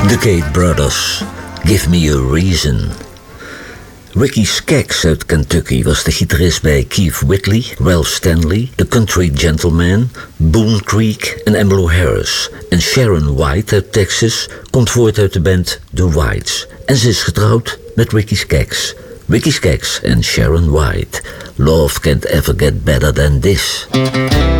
The Cade Brothers, Give Me a Reason. Ricky Skaggs uit Kentucky was de gitarist bij Keith Whitley, Ralph Stanley, The Country Gentleman, Boone Creek en Emmylou Harris. En Sharon White uit Texas komt voort uit de band The Whites. En ze is getrouwd met Ricky Skaggs. Ricky Skaggs en Sharon White. Love can't ever get better than this.